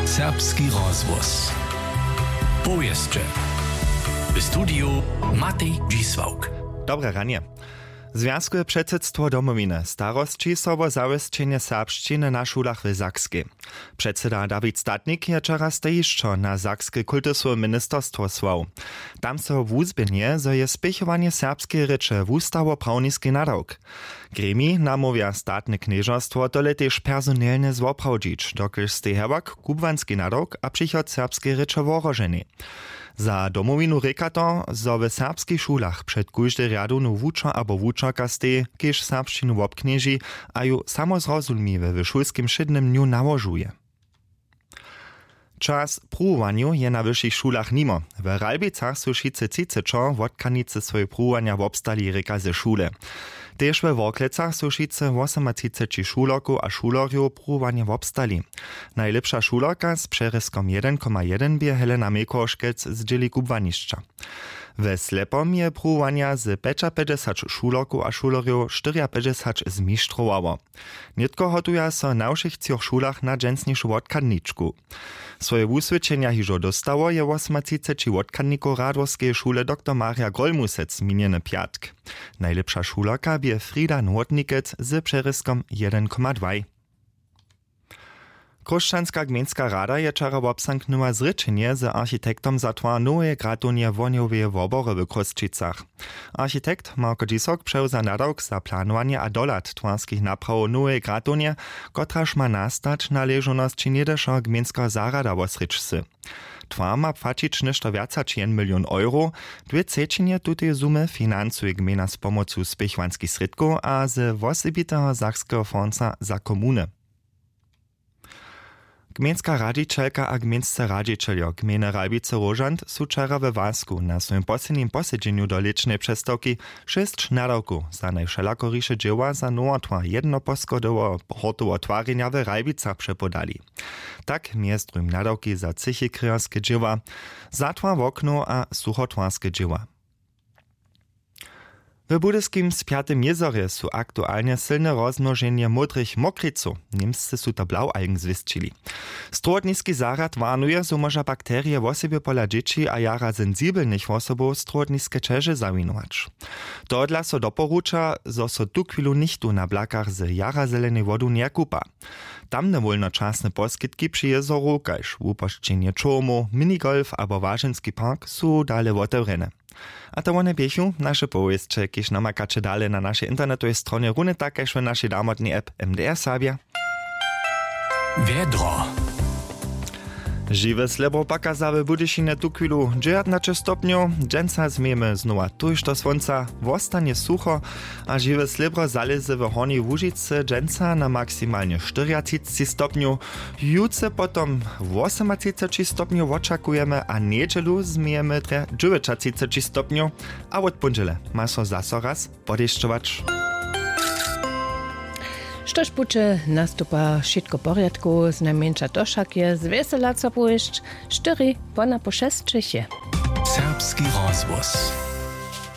Serbski rozvoz. Powieszcze. W studiu Matej Dzisłauk. Dobre ranie. Związkowe předsedstvo Domowiny starostči sobo zawěsćenje serbšćiny na šulach w Sakskej. Předseda David Statnik je wczoraj stejišćo na Sakske kultusové ministerstwo słał. Tam so wuzběnje, zo je spěchovanie serbskiej reče wustawo-prawniski nadawk. Gremi namówia statne knieżostwo tole też personelne zwoprawdzić, dokelž stej herbak kubwanski nadawk a přichod serbskiej reče woroženy. Za Domowinu reka to, zo w serbskich šulach przed kóždy riadunu wuča abo wučarka stej, kiež serbšćinu wobknieži, a ju samozrozumliwe w šulskim šednym dniu nałożuje. Czas pruwaniu je na wyższych szulach nimo. W Ralbicach su šice cicečo wodkanice swoje pruwania wobstali reka ze szule. Tež we Worklecach su šice 38 šuloku a šulorju pruwanie wobstali. Najlepsza šulorka z přeryskom 1,1 bie Helena Mekoškec z dzieli kubwanišća. We Slepom je pruwania z 55 šuloku a šulorju 54 zmištrowało. Nitko hotuja so na všich cioch šulach na dżensnišu wodkanničku. Swoje wusvědčenia hižo dostało je 38 wodkanniku Radworskeje šule dr. Maria Grolmusec miniony piatk. Najlepsza šulorka bie Frida Nordnikec z přeryskom 1,2. Kruščanska gmejnska rada je wczoraj obsanknęła zrečenje z architektom za tvar nowe gratunje woniowe wobory w Kruščicach. Architekt Marko Dzisok převza nadawk za planowanie a dolat twarskich napraw nowe gratunje, kotraž ma nastać należonost či niedešo gmejnska zarada wosrečsy. Twar ma płacić nešto viaca či 1 milion euro, 2/3 tutej sumy finansuje gmejna z pomocu spěchwanskich sredków a z wosebitego Sakskiego fonda za komuny. Gmejnska radźičelka a gmejnsce radźičeljo gmejne Ralbice-Rožant su wczoraj we Wasku na swoim poslednim posiedzeniu do lečnej přestawki 6 nadawków za najwšelakoriše dzieła za nowotwar jednoposkodowo hortowo twarjenja w Ralbicach przepodali. Tak miestrujem nadawki za cychikryjarskie dzieła, zatwar w okno a suchotwarskie dzieła. W budyskim Spiatym jezorje su aktualnie silne rozmnożenie modrych mokriców. Niemscy su to blaualgen zwistčili. Strodniski zarad warnuje, zo może bakterie w osobie pola dzieci a jara sensibelnych osobów strodniske czeże zawinować. To dla so doporucza, zo so tu chwilu nichtu na blakach z jara zelenej wodu nie kupa. Tamne wolnoczasne poskitki przy jezoru, kaž upošćenje čomu, minigolf abo Waženski park su dale otevřene. A to one biechu nasze powieszcze, kiż namakacie dale na naszej internetowej stronie runy takeż w naszej damotnej app MDR Sabia. Wiedro. Žiwe slebo paka w Budyšinie tu chwilu 19 stopniów, dżęca zmiemy znowa tuż do słońca, wostanie sucho, a žiwe slebro zalezy w Hornej Łužicy dżęca na maksymalnie 40 stopniów, jutrze potom 38 stopniów oczekujemy, a niedzielu zmiemy 39 stopniów, a od ponedźele ma so zaso raz podešťować. Štož puče nastupa všetko poriadku, znajmniejsza tošak je zveselaca poješť, 4 po 6 Čeche. Serbski rozvoz.